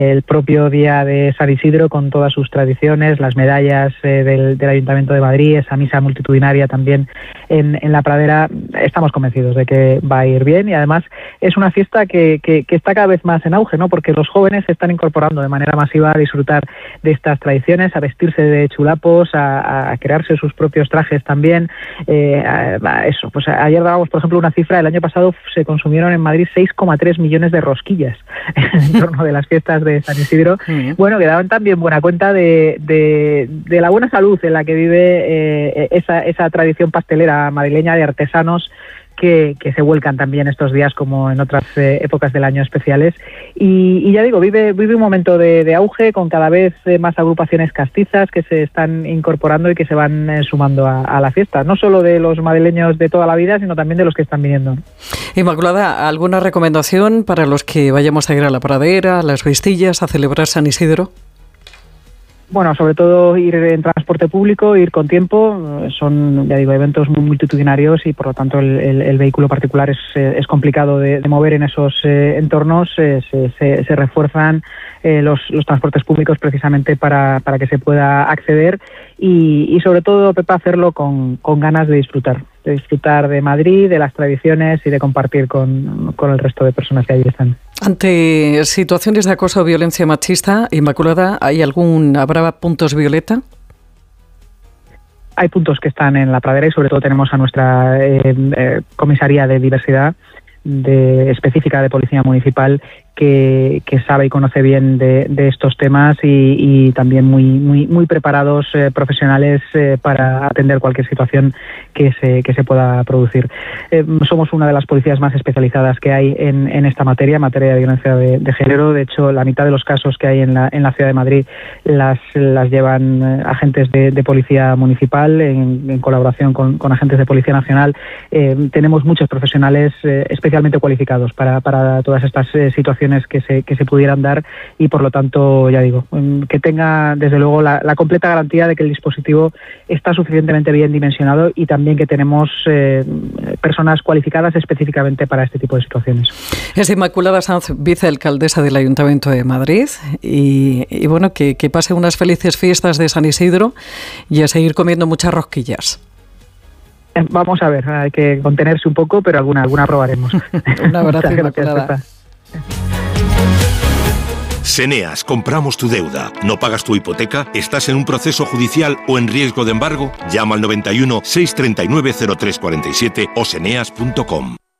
el propio día de San Isidro, con todas sus tradiciones, las medallas del Ayuntamiento de Madrid, esa misa multitudinaria también en la Pradera. Estamos convencidos de que va a ir bien, y además es una fiesta que está cada vez más en auge, ¿no? Porque los jóvenes se están incorporando de manera masiva a disfrutar de estas tradiciones, a vestirse de chulapos, a crearse sus propios trajes también. Eso, pues ayer dábamos, por ejemplo, una cifra: el año pasado se consumieron en Madrid 6,3 millones de rosquillas en torno de las fiestas de San Isidro. Bueno, que daban también buena cuenta de la buena salud en la que vive esa tradición pastelera madrileña de artesanos que se vuelcan también estos días como en otras épocas del año especiales. Y ya digo, vive un momento de auge, con cada vez más agrupaciones castizas que se están incorporando y que se van sumando a la fiesta, no solo de los madrileños de toda la vida, sino también de los que están viniendo. Inmaculada, ¿alguna recomendación para los que vayamos a ir a la Pradera, a las Vistillas, a celebrar San Isidro? Bueno, sobre todo ir en transporte público, ir con tiempo. Son, ya digo, eventos muy multitudinarios y por lo tanto el vehículo particular es complicado de mover en esos entornos. Se refuerzan los transportes públicos precisamente para que se pueda acceder y sobre todo, Pepa, hacerlo con ganas de disfrutar de Madrid, de las tradiciones y de compartir con el resto de personas que allí están. Ante situaciones de acoso o violencia machista, Inmaculada, ¿habrá puntos violeta? Hay puntos que están en la Pradera y sobre todo tenemos a nuestra comisaría de diversidad específica de Policía Municipal que sabe y conoce bien de estos temas y también muy preparados profesionales para atender cualquier situación que se pueda producir. Somos una de las policías más especializadas que hay en esta materia de violencia de género. De hecho, la mitad de los casos que hay en la Ciudad de Madrid las llevan agentes de Policía Municipal en colaboración con agentes de Policía Nacional. Tenemos muchos profesionales especialmente cualificados para todas estas situaciones que se pudieran dar y por lo tanto, ya digo, que tenga desde luego la completa garantía de que el dispositivo está suficientemente bien dimensionado y también que tenemos personas cualificadas específicamente para este tipo de situaciones. Es Inmaculada Sanz, vicealcaldesa del Ayuntamiento de Madrid y bueno, que pase unas felices fiestas de San Isidro y a seguir comiendo muchas rosquillas. Vamos a ver, hay que contenerse un poco, pero alguna probaremos. Un abrazo, Inmaculada. Seneas, compramos tu deuda. ¿No pagas tu hipoteca? ¿Estás en un proceso judicial o en riesgo de embargo? Llama al 91 639 0347 o seneas.com.